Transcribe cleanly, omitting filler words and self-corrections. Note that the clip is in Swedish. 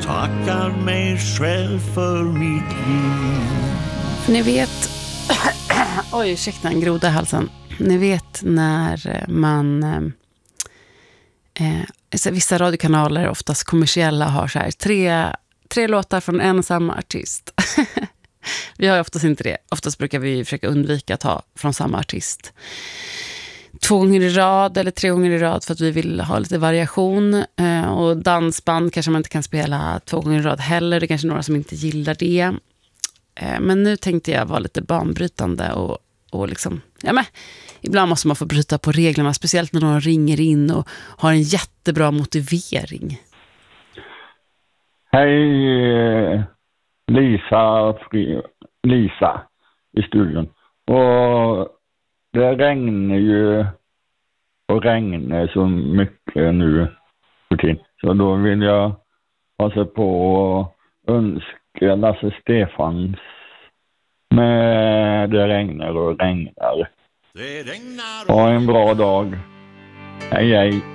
tackar mig själv för mitt liv. För ni vet... Oj, ursäkta, en groda i halsen. Ni vet när man... vissa radiokanaler, oftast kommersiella, har så här tre låtar från en och samma artist. Vi har ju oftast inte det. Oftast brukar vi försöka undvika att ha från samma artist 2 gånger i rad eller 3 gånger i rad för att vi vill ha lite variation. Och dansband kanske man inte kan spela 2 gånger i rad heller. Det är kanske några som inte gillar det. Men nu tänkte jag vara lite banbrytande och liksom, ja men, ibland måste man få bryta på reglerna, speciellt när någon ringer in och har en jättebra motivering. Hej Lisa i studion. Och det regnar ju och regnar så mycket nu för tiden. Så då vill jag passa på att önska Lasse Stefans med Det regnar och regnar. Ha en bra dag. Hej hej.